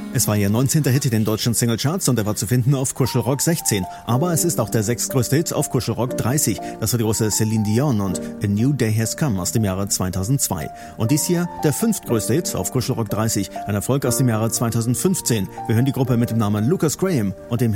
Es war ihr 19. Hit in den deutschen Singlecharts und er war zu finden auf Kuschelrock 16. Aber es ist auch der 6. größte Hit auf Kuschelrock 30. Das war die große Celine Dion und A New Day Has Come aus dem Jahre 2002. Und dies hier der 5. größte Hit auf Kuschelrock 30. Ein Erfolg aus dem Jahre 2015. Wir hören die Gruppe mit dem Namen Lucas Graham und dem